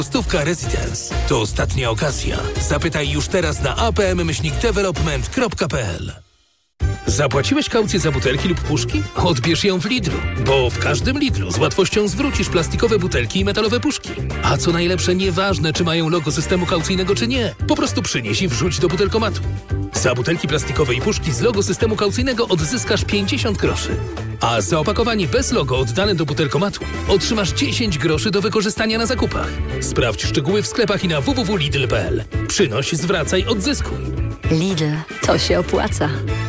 Stówka Residence. To ostatnia okazja. Zapytaj już teraz na apm-development.pl. Zapłaciłeś kaucję za butelki lub puszki? Odbierz ją w Lidlu, bo w każdym Lidlu z łatwością zwrócisz plastikowe butelki i metalowe puszki. A co najlepsze, nieważne czy mają logo systemu kaucyjnego czy nie, po prostu przynieś i wrzuć do butelkomatu. Za butelki plastikowe i puszki z logo systemu kaucyjnego odzyskasz 50 groszy. A za opakowanie bez logo oddane do butelkomatu otrzymasz 10 groszy do wykorzystania na zakupach. Sprawdź szczegóły w sklepach i na www.lidl.pl. Przynoś, zwracaj, odzyskuj. Lidl, to się opłaca.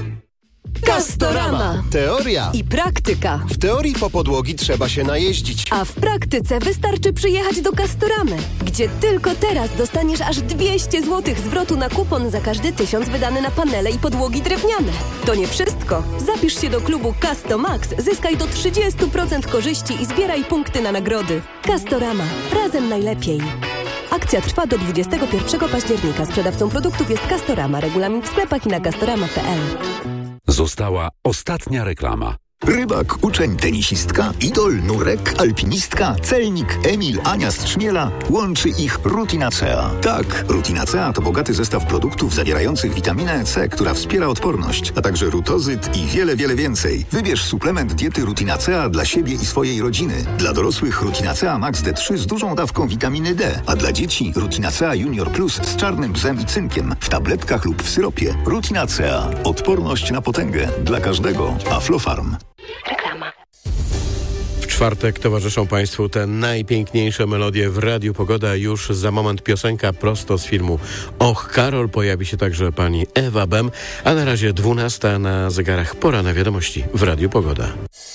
Castorama. Teoria I praktyka. W teorii po podłogi trzeba się najeździć. A w praktyce wystarczy przyjechać do Castoramy, gdzie tylko teraz dostaniesz aż 200 zł zwrotu na kupon za każdy 1000 wydany na panele i podłogi drewniane. To nie wszystko. Zapisz się do klubu Castomax, zyskaj do 30% korzyści i zbieraj punkty na nagrody. Castorama. Razem najlepiej. Akcja trwa do 21 października. Sprzedawcą produktów jest Castorama. Regulamin w sklepach i na castorama.pl. Została ostatnia reklama. Rybak, uczeń, tenisistka, idol, nurek, alpinistka, celnik, Emil, Ania z Trzmiela. Łączy ich Rutinacea. Tak, Rutinacea to bogaty zestaw produktów zawierających witaminę C, która wspiera odporność, a także rutozyt i wiele, wiele więcej. Wybierz suplement diety Rutinacea dla siebie i swojej rodziny. Dla dorosłych Rutinacea Max D3 z dużą dawką witaminy D, a dla dzieci Rutinacea Junior Plus z czarnym bzem i cynkiem w tabletkach lub w syropie. Rutinacea. Odporność na potęgę. Dla każdego. Aflofarm. Reklama. W czwartek towarzyszą Państwu te najpiękniejsze melodie w Radiu Pogoda. Już za moment piosenka prosto z filmu Och, Karol. Pojawi się także pani Ewa Bem, a na razie 12 na zegarach. Pora na wiadomości w Radiu Pogoda.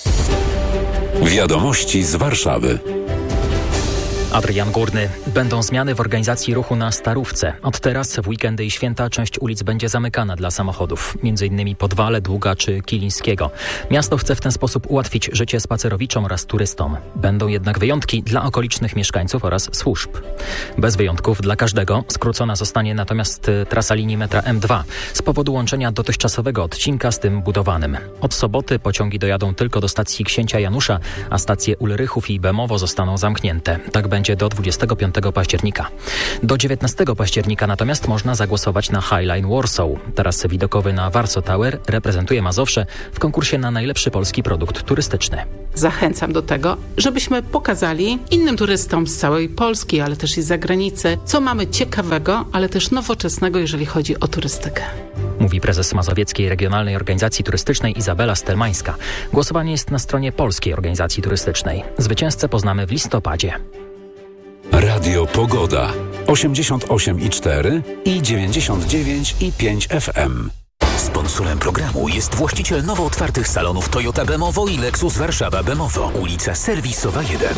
Wiadomości z Warszawy. Adrian Górny. Będą zmiany w organizacji ruchu na Starówce. Od teraz w weekendy i święta część ulic będzie zamykana dla samochodów. M.in. Podwale, Długa czy Kilińskiego. Miasto chce w ten sposób ułatwić życie spacerowiczom oraz turystom. Będą jednak wyjątki dla okolicznych mieszkańców oraz służb. Bez wyjątków dla każdego skrócona zostanie natomiast trasa linii metra M2 z powodu łączenia dotychczasowego odcinka z tym budowanym. Od soboty pociągi dojadą tylko do stacji Księcia Janusza, a stacje Ulrychów i Bemowo zostaną zamknięte. Tak będzie do 25 października. Do 19 października natomiast można zagłosować na Highline Warsaw. Taras widokowy na Warsaw Tower reprezentuje Mazowsze w konkursie na najlepszy polski produkt turystyczny. Zachęcam do tego, żebyśmy pokazali innym turystom z całej Polski, ale też i z zagranicy, co mamy ciekawego, ale też nowoczesnego, jeżeli chodzi o turystykę. Mówi prezes Mazowieckiej Regionalnej Organizacji Turystycznej Izabela Stelmańska. Głosowanie jest na stronie Polskiej Organizacji Turystycznej. Zwycięzcę poznamy w listopadzie. Radio Pogoda 88,4 i 99,5 FM. Sponsorem programu jest właściciel nowo otwartych salonów Toyota Bemowo i Lexus Warszawa Bemowo, ulica Serwisowa 1.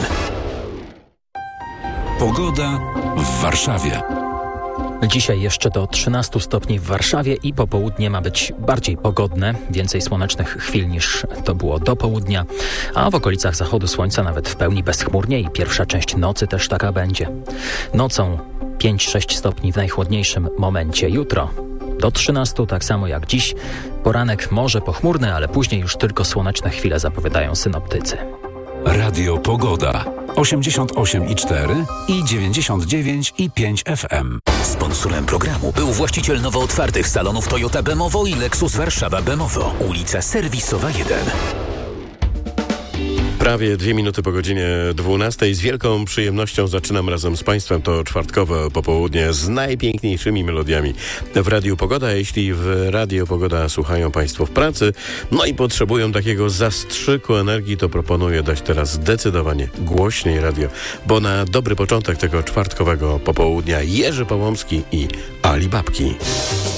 Pogoda w Warszawie. Dzisiaj jeszcze do 13 stopni w Warszawie i popołudnie ma być bardziej pogodne, więcej słonecznych chwil niż to było do południa, a w okolicach zachodu słońca nawet w pełni bezchmurnie i pierwsza część nocy też taka będzie. Nocą 5-6 stopni w najchłodniejszym momencie. Jutro do 13, tak samo jak dziś. Poranek może pochmurny, ale później już tylko słoneczne chwile zapowiadają synoptycy. Radio Pogoda 88,4 i 99,5 FM. Sponsorem programu był właściciel nowo otwartych salonów Toyota Bemowo i Lexus Warszawa Bemowo, ulica Serwisowa 1. Prawie 2 minuty po godzinie 12. Z wielką przyjemnością zaczynam razem z Państwem to czwartkowe popołudnie z najpiękniejszymi melodiami w Radiu Pogoda. Jeśli w Radio Pogoda słuchają Państwo w pracy, no i potrzebują takiego zastrzyku energii, to proponuję dać teraz zdecydowanie głośniej radio, bo na dobry początek tego czwartkowego popołudnia Jerzy Połomski i Ali Babki.